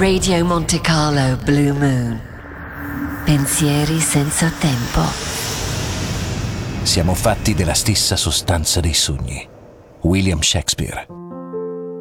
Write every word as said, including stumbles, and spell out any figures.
Radio Monte Carlo Blue Moon. Pensieri senza tempo. Siamo fatti della stessa sostanza dei sogni. William Shakespeare.